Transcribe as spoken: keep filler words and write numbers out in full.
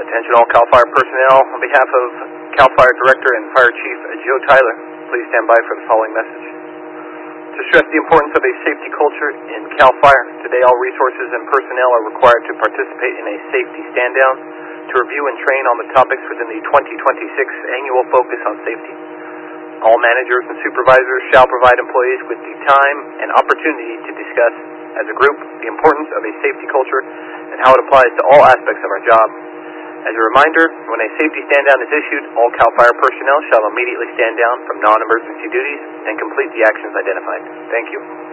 Attention all CAL FIRE personnel. On behalf of CAL FIRE Director and Fire Chief Joe Tyler, please stand by for the following message. To stress the importance of a safety culture in CAL FIRE, today all resources and personnel are required to participate in a safety stand-down to review and train on the topics within the twenty twenty-six annual focus on safety. All managers and supervisors shall provide employees with the time and opportunity to discuss, as a group, the importance of a safety culture and how it applies to all aspects of our job. As a reminder, when a safety stand-down is issued, all CAL FIRE personnel shall immediately stand down from non-emergency duties and complete the actions identified. Thank you.